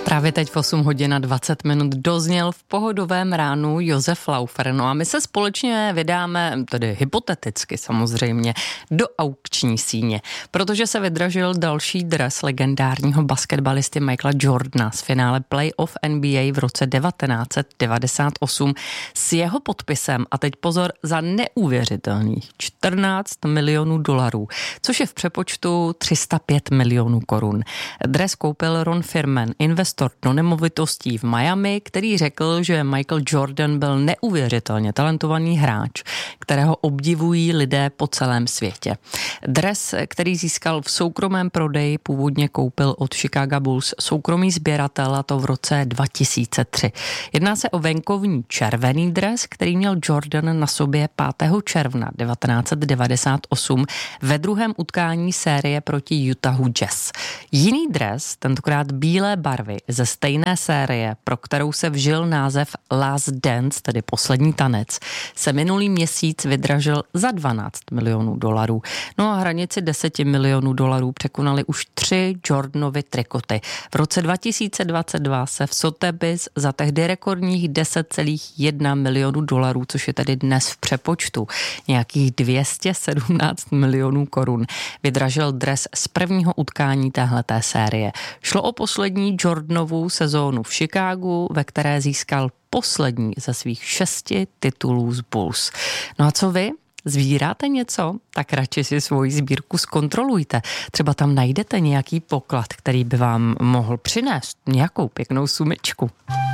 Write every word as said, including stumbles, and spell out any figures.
Právě teď v osm hodin a dvacet minut dozněl v pohodovém ránu Josef Laufer. No a my se společně vydáme, tedy hypoteticky samozřejmě, do aukční síně, protože se vydražil další dres legendárního basketbalisty Michaela Jordana z finále playoff N B A v roce devatenáct set devadesát osm s jeho podpisem, a teď pozor, za neuvěřitelných čtrnáct milionů dolarů, což je v přepočtu tři sta pět milionů korun. Dres koupil Ron Firman, investor do nemovitostí v Miami, který řekl, že Michael Jordan byl neuvěřitelně talentovaný hráč, kterého obdivují lidé po celém světě. Dres, který získal v soukromém prodeji, původně koupil od Chicago Bulls soukromý sběratel, a to v roce dva tisíce tři. Jedná se o venkovní červený dres, který měl Jordan na sobě pátého června devatenáct set devadesát osm ve druhém utkání série proti Utahu Jazz. Jiný dres, tentokrát bílé barvy ze stejné série, pro kterou se vžil název Last Dance, tedy poslední tanec, se minulý měsíc vydražil za dvanáct milionů dolarů. No a hranici deset milionů dolarů překonaly už tři Jordanovy trikoty. V roce dva tisíce dvacet dva se v Sotheby's za tehdy rekordních deset celá jedna milionu dolarů, což je tedy dnes v přepočtu nějakých dvě stě sedmnáct milionů korun, vydražil dres z prvního utkání téhleté série. Šlo o poslední Jordanovu sezónu v Chicagu, ve které získal poslední ze svých šesti titulů z Bulls. No a co vy? Sbíráte něco? Tak radši si svoji sbírku zkontrolujte. Třeba tam najdete nějaký poklad, který by vám mohl přinést nějakou pěknou sumičku.